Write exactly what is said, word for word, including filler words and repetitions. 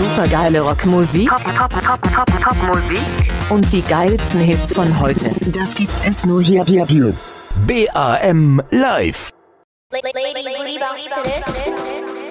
Supergeile Rockmusik, Pop, Pop, Pop, Pop, Popmusik und die geilsten Hits von heute. Das gibt es nur hier, hier, hier. B A M Live. Ladies, booty bounce to this.